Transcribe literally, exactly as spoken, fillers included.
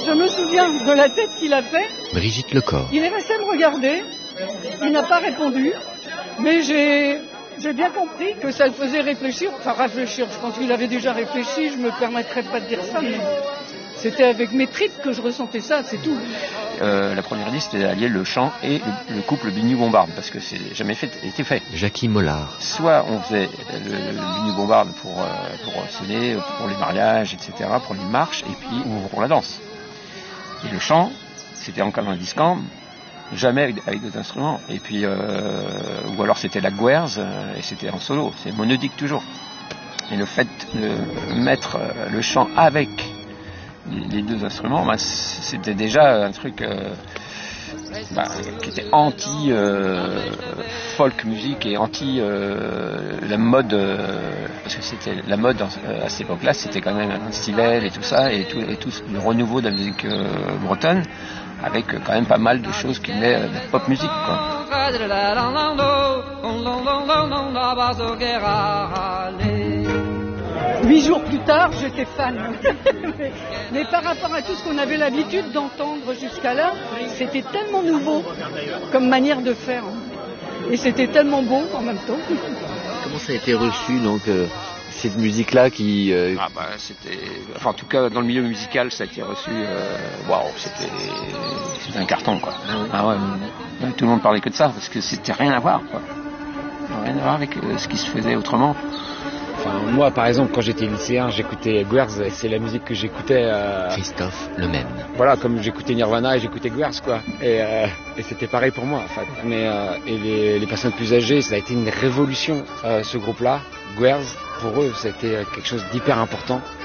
je me souviens de la tête qu'il a fait. Brigitte Lecor. Il est resté me regarder, il n'a pas répondu, mais j'ai, j'ai bien compris que ça le faisait réfléchir. Enfin réfléchir, je pense qu'il avait déjà réfléchi, je me permettrai pas de dire ça, mais c'était avec mes tripes que je ressentais ça, c'est tout. Euh, la première liste, c'était d'allier le chant et le, le couple Biniou-Bombarde, parce que c'est jamais fait, été fait. Jackie Mollard. Soit on faisait le, le Biniou-Bombarde pour, euh, pour sonner, pour les mariages, et cetera, pour les marches, et puis ou pour la danse. Et le chant, c'était encore un discant, jamais avec, avec d'autres instruments. Et puis, euh, ou alors c'était la guerze, euh, et c'était en solo, c'est monodique toujours. Et le fait de mettre euh, le chant avec les deux instruments, bah, c'était déjà un truc euh, bah, qui était anti euh, folk musique et anti euh, la mode, euh, parce que c'était la mode à cette époque-là, c'était quand même un Stivell et tout ça, et tout, et tout le renouveau de la musique euh, bretonne, avec euh, quand même pas mal de choses qui venaient euh, de la pop musique, quoi. Huit jours plus tard, j'étais fan. mais, mais par rapport à tout ce qu'on avait l'habitude d'entendre jusqu'à là, c'était tellement nouveau comme manière de faire. Et c'était tellement beau en même temps. Comment ça a été reçu, donc, euh, cette musique-là qui... Euh... Ah bah, c'était... Enfin, en tout cas, dans le milieu musical, ça a été reçu... Waouh, wow, c'était... c'était un carton, quoi. Ah ouais, ouais, tout le monde parlait que de ça, parce que c'était rien à voir, quoi. Rien à voir avec euh, ce qui se faisait autrement. Enfin, moi, par exemple, quand j'étais lycéen, j'écoutais Guerz, et c'est la musique que j'écoutais. Euh... Christophe Lemaine. Voilà, comme j'écoutais Nirvana et j'écoutais Guerz, quoi. Et, euh, et c'était pareil pour moi, en fait. Mais euh, et les, les personnes plus âgées, ça a été une révolution, euh, ce groupe-là, Guerz. Pour eux, c'était quelque chose d'hyper important.